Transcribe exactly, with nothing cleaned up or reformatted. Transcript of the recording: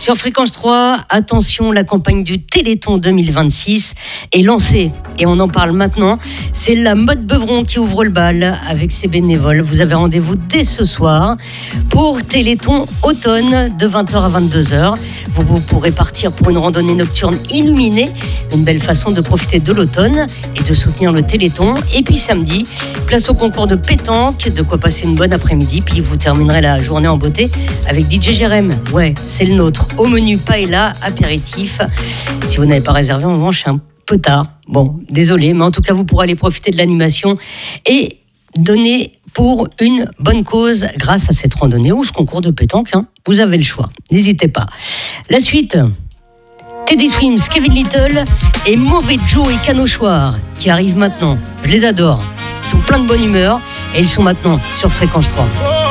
Sur Fréquence trois, attention, la campagne du Téléthon deux mille vingt-six est lancée et on en parle maintenant. C'est la Mode Beuvron qui ouvre le bal avec ses bénévoles. Vous avez rendez-vous dès ce soir pour Téléthon automne de vingt heures à vingt-deux heures. Vous, vous pourrez partir pour une randonnée nocturne illuminée, une belle façon de profiter de l'automne et de soutenir le Téléthon. Et puis samedi, place au concours de pétanque, de quoi passer une bonne après-midi. Puis vous terminerez la journée en beauté avec D J Jérém. Ouais, c'est le nôtre. Au menu paella, apéritif. Si vous n'avez pas réservé, en revanche, c'est un peu tard. Bon, désolé, mais en tout cas, vous pourrez aller profiter de l'animation et donner pour une bonne cause grâce à cette randonnée ou ce concours de pétanque. Hein. Vous avez le choix. N'hésitez pas. La suite, Teddy Swims, Kevin Little et Mauvais Joe et Canochoir qui arrivent maintenant. Je les adore. Ils sont pleins de bonne humeur et ils sont maintenant sur Fréquence trois.